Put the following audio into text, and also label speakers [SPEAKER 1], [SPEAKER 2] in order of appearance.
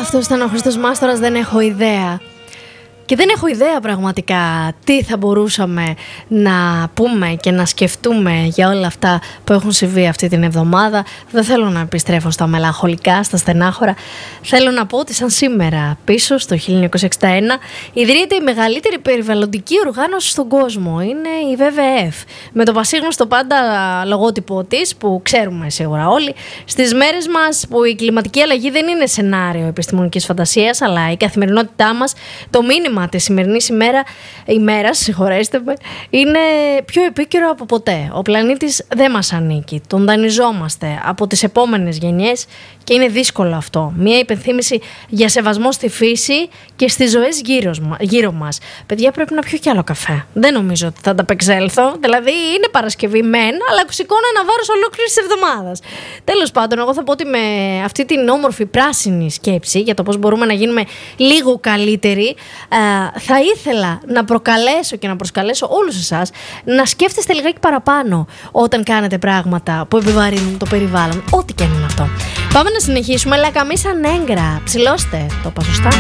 [SPEAKER 1] αυτός ήταν ο Χρήστος Μάστορας, δεν έχω ιδέα. Και δεν έχω ιδέα πραγματικά τι θα μπορούσαμε να πούμε και να σκεφτούμε για όλα αυτά που έχουν συμβεί αυτή την εβδομάδα. Δεν θέλω να επιστρέφω στα μελαγχολικά, στα στενάχωρα. Θέλω να πω ότι σαν σήμερα, πίσω στο 1961, ιδρύεται η μεγαλύτερη περιβαλλοντική οργάνωση στον κόσμο. Είναι η WWF. Με το πασίγνωστο πάντα λογότυπο της, που ξέρουμε σίγουρα όλοι, στις μέρες μας που η κλιματική αλλαγή δεν είναι σενάριο επιστημονικής φαντασίας, αλλά η καθημερινότητά μας, το μήνυμα της σημερινής ημέρας, συγχωρέστε με, είναι πιο επίκαιρο από ποτέ. Ο πλανήτης δεν μας ανήκει. Τον δανειζόμαστε από τις επόμενες γενιές και είναι δύσκολο αυτό. Μία υπενθύμηση για σεβασμό στη φύση και στις ζωές γύρω μας. Παιδιά, πρέπει να πιω κι άλλο καφέ. Δεν νομίζω ότι θα τα απεξέλθω. Δηλαδή, είναι Παρασκευή μεν, αλλά σηκώνω ένα βάρος ολόκληρης της εβδομάδας. Τέλος πάντων, εγώ θα πω ότι με αυτή την όμορφη πράσινη σκέψη για το πώς μπορούμε να γίνουμε λίγο καλύτεροι, θα ήθελα να προκαλέσω και να προσκαλέσω όλους εσάς να σκέφτεστε λιγάκι παραπάνω όταν κάνετε πράγματα που επιβαρύνουν το περιβάλλον, ό,τι και αν είναι αυτό. Πάμε να συνεχίσουμε, αλλά καμίς ανέγκρα. Ψηλώστε το πασοστά.